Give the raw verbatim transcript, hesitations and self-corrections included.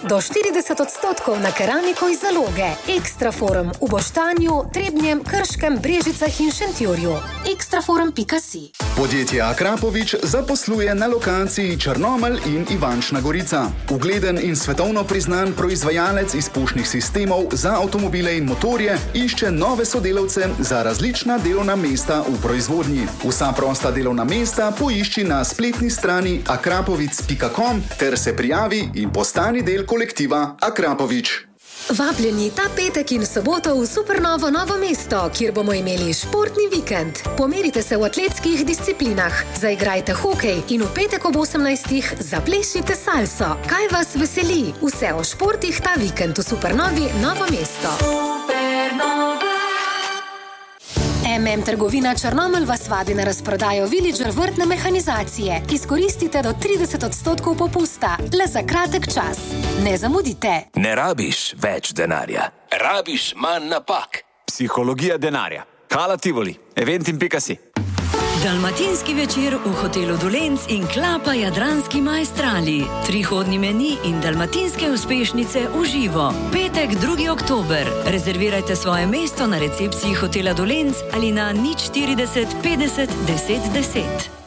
Do štirideset odstotkov na keramiko iz Zaloge. Ekstraforum v Boštanju, Trebnjem, Krškem, Brežicah in Šentjurju. ekstraforum pika si. Podjetje Akrapovič zaposluje na lokaciji Črnomelj in Ivančna Gorica. Ugleden in svetovno priznan proizvajalec izpušnih sistemov za avtomobile in motorje išče nove sodelavce za različna delovna mesta v proizvodnji. Vsa prosta delovna mesta poišči na spletni strani akrapovic pika com ter se prijavi in postani del kolektiva Akrapovič. Vabljeni ta petek in soboto v Supernovo Novo mesto, kjer bomo imeli športni vikend. Pomerite se v atletskih disciplinah, zaigrajte hokej in v petek ob osemnajstih zaplešite salso. Kaj vas veseli? Vse o športih ta vikend v Supernovi Novo mesto. Supernova. em em Trgovina Črnomelj vas vabi na razprodajo Villager vrtne mehanizacije. Izkoristite do trideset odstotkov popusta, le za kratek čas. Ne zamudite. Ne rabiš več denarja, rabiš manj napak. Psihologija denarja. Hala Tivoli, eventim pika si. Dalmatinski večer v hotelu Dolenc in Klapa Jadranski Maestrali. Trihodni meni in dalmatinske uspešnice v živo. Petek, drugi oktober. Rezervirajte svoje mesto na recepciji hotela Dolenc ali na nič štirideset petdeset deset deset.